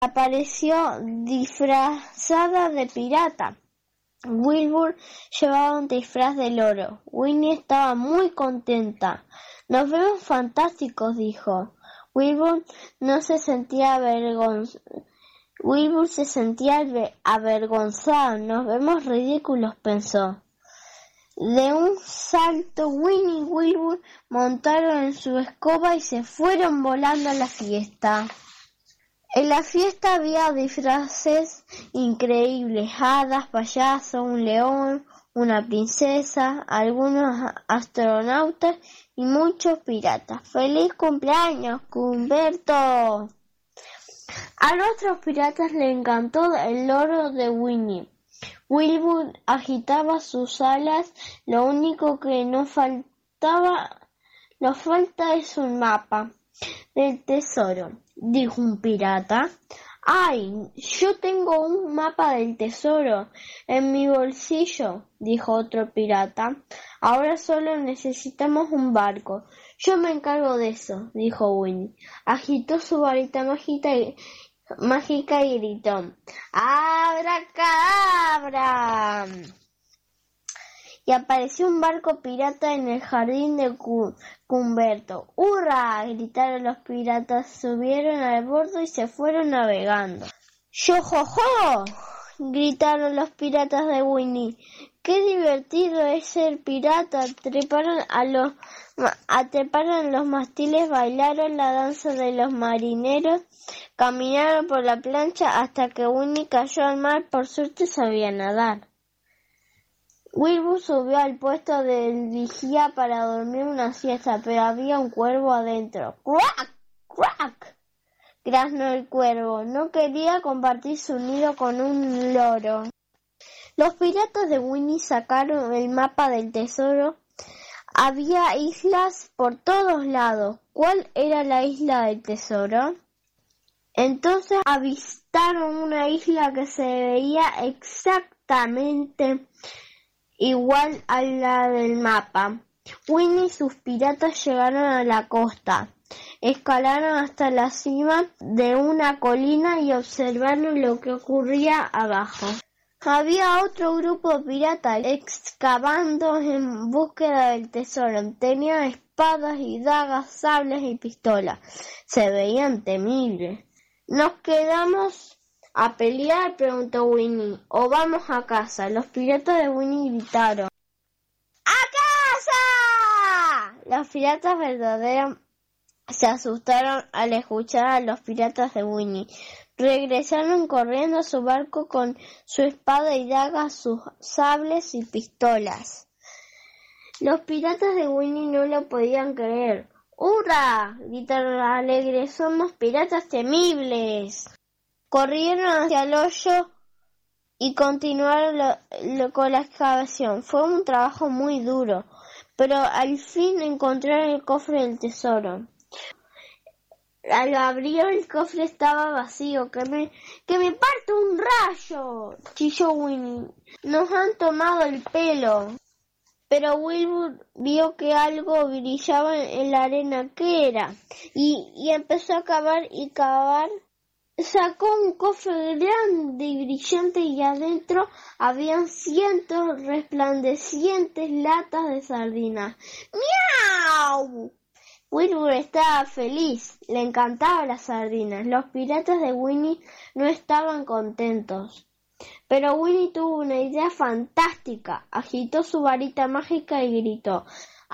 apareció disfrazada de pirata. Wilbur llevaba un disfraz de loro. Winnie estaba muy contenta. Nos vemos fantásticos, dijo. Wilbur se sentía avergonzado. Nos vemos ridículos, pensó. De un salto, Winnie y Wilbur montaron en su escoba y se fueron volando a la fiesta. En la fiesta había disfraces increíbles, hadas, payasos, un león, una princesa, algunos astronautas y muchos piratas. ¡Feliz cumpleaños, Cumberto! A los otros piratas les encantó el loro de Winnie. Wilbur agitaba sus alas. Lo único que nos falta es un mapa del tesoro, dijo un pirata. ¡Ay! Yo tengo un mapa del tesoro en mi bolsillo, dijo otro pirata. Ahora solo necesitamos un barco. Yo me encargo de eso, dijo Winnie. Agitó su varita mágica y gritó: ¡Abracadabra! Y apareció un barco pirata en el jardín de Cumberto. ¡Hurra! Gritaron los piratas, subieron al bordo y se fueron navegando. ¡Yo-jo-jo! Gritaron los piratas de Winnie. ¡Qué divertido es ser pirata! Treparon los mástiles, bailaron la danza de los marineros, caminaron por la plancha hasta que Winnie cayó al mar. Por suerte sabía nadar. Wilbur subió al puesto del vigía para dormir una siesta, pero había un cuervo adentro. ¡Crack! ¡Crack! Graznó el cuervo. No quería compartir su nido con un loro. Los piratas de Winnie sacaron el mapa del tesoro. Había islas por todos lados. ¿Cuál era la isla del tesoro? Entonces avistaron una isla que se veía exactamente igual a la del mapa. Winnie y sus piratas llegaron a la costa, escalaron hasta la cima de una colina y observaron lo que ocurría abajo. Había otro grupo de piratas excavando en búsqueda del tesoro. Tenían espadas y dagas, sables y pistolas. Se veían temibles. ¿Nos quedamos a pelear?, preguntó Winnie, ¿o vamos a casa? Los piratas de Winnie gritaron: ¡a casa! Los piratas verdaderos se asustaron al escuchar a los piratas de Winnie. Regresaron corriendo a su barco con su espada y dagas, sus sables y pistolas. Los piratas de Winnie no lo podían creer. ¡Hurra! Gritaron alegres: ¡somos piratas temibles! Corrieron hacia el hoyo y continuaron con la excavación. Fue un trabajo muy duro, pero al fin encontraron el cofre del tesoro. Al abrir el cofre estaba vacío. ¡Que me parto un rayo!, chilló Winnie. Nos han tomado el pelo. Pero Wilbur vio que algo brillaba en la arena. ¿Qué era? Y empezó a cavar y cavar. Sacó un cofre grande y brillante y adentro habían cientos resplandecientes latas de sardinas. ¡Miau! Wilbur estaba feliz, le encantaban las sardinas. Los piratas de Winnie no estaban contentos. Pero Winnie tuvo una idea fantástica. Agitó su varita mágica y gritó: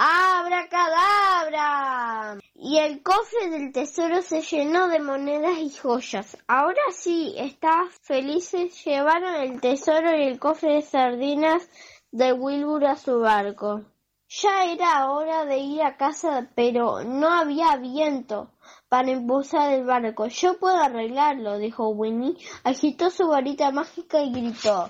¡Abracadabra! Y el cofre del tesoro se llenó de monedas y joyas. Ahora sí, estaban felices. Llevaron el tesoro y el cofre de sardinas de Wilbur a su barco. Ya era hora de ir a casa, pero no había viento para impulsar el barco. Yo puedo arreglarlo, dijo Winnie. Agitó su varita mágica y gritó: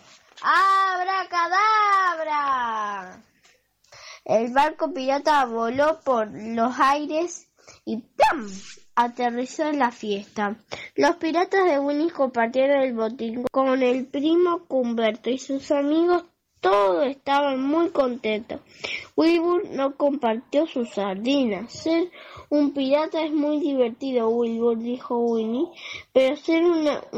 ¡Abracadabra! El barco pirata voló por los aires y ¡plum! Aterrizó en la fiesta. Los piratas de Winnie compartieron el botín con el primo Cumberto y sus amigos Todos estaban muy contentos. Wilbur no compartió sus sardinas. Ser un pirata es muy divertido, Wilbur, dijo Winnie, pero ser